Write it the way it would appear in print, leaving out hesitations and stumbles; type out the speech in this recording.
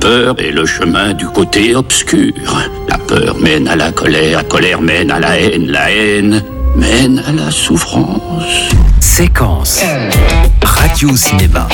peur est le chemin du côté obscur. La peur mène à la colère mène à la haine mène à la souffrance. Séquence. Radio Cinéma.